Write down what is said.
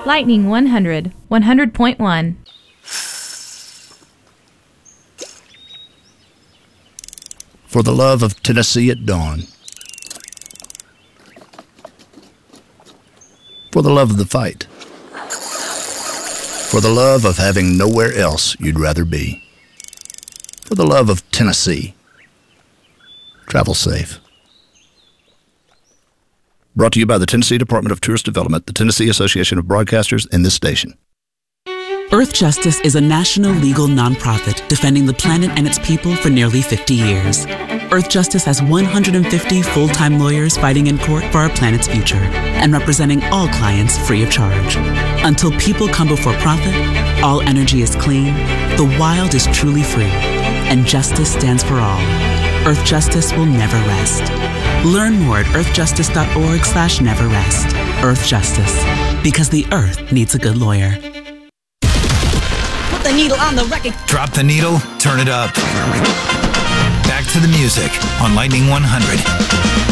Lightning 100, 100.1. For the love of Tennessee at dawn. For the love of the fight. For the love of having nowhere else you'd rather be. For the love of Tennessee. Travel safe. Brought to you by the Tennessee Department of Tourist Development, the Tennessee Association of Broadcasters, and this station. Earth Justice is a national legal nonprofit defending the planet and its people for nearly 50 years. Earth Justice has 150 full-time lawyers fighting in court for our planet's future and representing all clients free of charge. Until people come before profit, all energy is clean, the wild is truly free, and justice stands for all. Earth Justice will never rest. Learn more at earthjustice.org/neverrest. Earth Justice, because the Earth needs a good lawyer. Put the needle on the record. Drop the needle, turn it up. Back to the music on Lightning 100.